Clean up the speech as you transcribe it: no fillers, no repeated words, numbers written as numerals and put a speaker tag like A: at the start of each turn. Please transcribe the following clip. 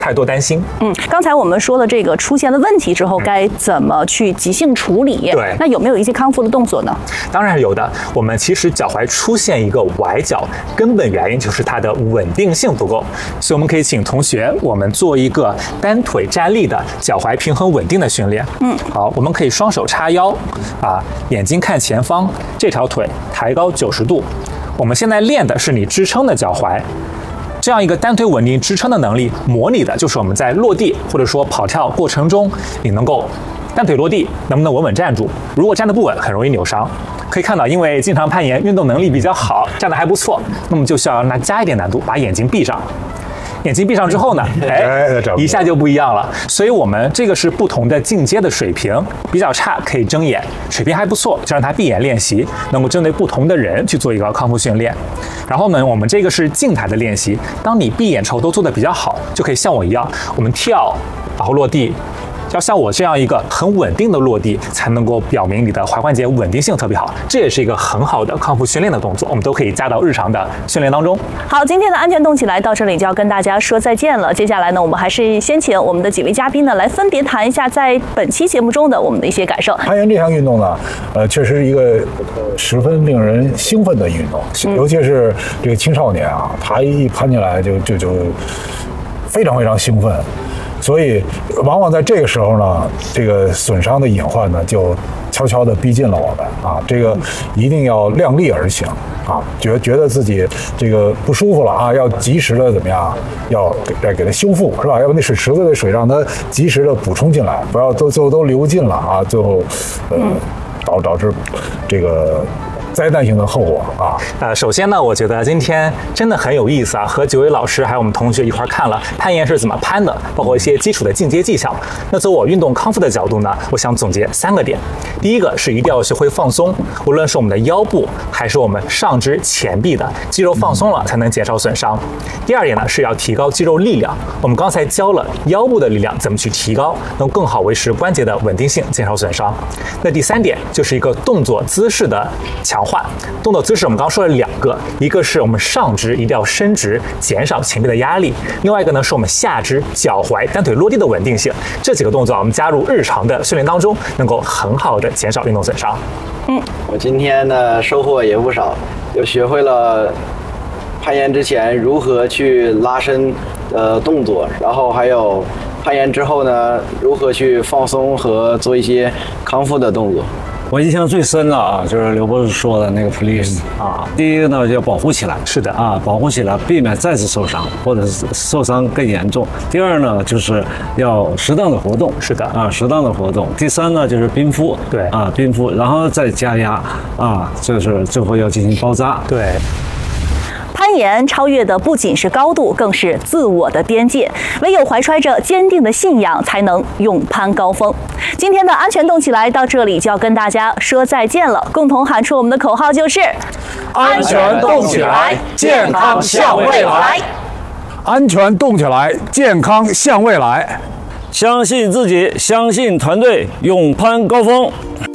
A: 太多担心。
B: 刚才我们说了这个出现了问题之后该怎么去即兴处理，
A: 对，
B: 那有没有一些康复的动作呢？
A: 当然是有的。我们其实脚踝出现一个崴脚，根本原因就是它的稳定性不够，所以我们可以请同学我们做一个单腿站立的脚踝平衡稳定的训练。好，我们可以双手叉腰，眼睛看前方，这条腿抬高90度。我们现在练的是你支撑的脚踝。这样一个单腿稳定支撑的能力，模拟的就是我们在落地或者说跑跳过程中，你能够单腿落地，能不能稳稳站住？如果站得不稳，很容易扭伤。可以看到，因为经常攀岩，运动能力比较好，站得还不错，那么就需要让它加一点难度，把眼睛闭上。眼睛闭上之后呢，一下就不一样了。所以我们这个是不同的进阶的水平，比较差可以睁眼，水平还不错就让他闭眼练习，能够针对不同的人去做一个康复训练。然后呢，我们这个是静态的练习，当你闭眼之后都做得比较好，就可以像我一样，我们跳，然后落地。要像我这样一个很稳定的落地，才能够表明你的踝关节稳定性特别好。这也是一个很好的康复训练的动作，我们都可以加到日常的训练当中。
B: 好，今天的安全动起来到这里就要跟大家说再见了。接下来呢，我们还是先请我们的几位嘉宾呢来分别谈一下在本期节目中的我们的一些感受。
C: 攀岩这项运动呢，确实是一个十分令人兴奋的运动，尤其是这个青少年啊，他一攀起来就非常非常兴奋。所以，往往在这个时候呢，这个损伤的隐患呢，就悄悄地逼近了我们啊。这个一定要量力而行啊，觉得自己这个不舒服了啊，要及时的怎么样，要给它修复，是吧？要不那水池子的水让它及时的补充进来，不要最后都流尽了啊，最后导致这个灾难性的后果啊！
A: 首先呢，我觉得今天真的很有意思啊，和几位老师还有我们同学一块看了攀岩是怎么攀的，包括一些基础的进阶技巧。那从我运动康复的角度呢，我想总结3个点。第一个是一定要学会放松，无论是我们的腰部还是我们上肢前臂的肌肉放松了，才能减少损伤。第二点呢，是要提高肌肉力量。我们刚才教了腰部的力量怎么去提高，能更好维持关节的稳定性，减少损伤。那第3点就是一个动作姿势的强化。动作姿势我们刚刚说了2个，一个是我们上肢一定要伸直，减少前臂的压力；另外一个呢是我们下肢脚踝单腿落地的稳定性。这几个动作我们加入日常的训练当中，能够很好的减少运动损伤。
D: 我今天呢收获也不少，又学会了攀岩之前如何去拉伸动作，然后还有攀岩之后呢如何去放松和做一些康复的动作。
E: 我印象最深的啊，就是刘博士说的那个 please 啊，第一个呢要保护起来，
A: 是的
E: 啊，保护起来，避免再次受伤，或者是受伤更严重。第二呢，就是要适当的活动，
A: 是的
E: 啊，适当的活动。第三呢，就是冰敷，
A: 对
E: 啊，冰敷，然后再加压啊，就是最后要进行包扎，
A: 对。
B: 攀岩超越的不仅是高度，更是自我的边界。唯有怀揣着坚定的信仰，才能勇攀高峰。今天的安全动起来到这里就要跟大家说再见了，共同喊出我们的口号就是：
C: 安全动起来，健康向未来。安全动起来，健康向未来。
E: 相信自己，相信团队，勇攀高峰。